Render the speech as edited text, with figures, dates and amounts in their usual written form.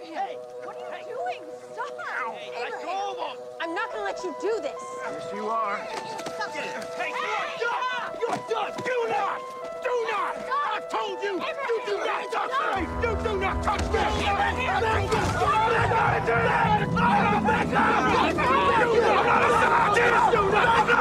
Hey! What are you doing? Stop! Let go of him! I'm not gonna let you do this! Yes, you are. Stop. Hey, you're done! Do not! Do not! I told you! You do not touch me! You do not touch me!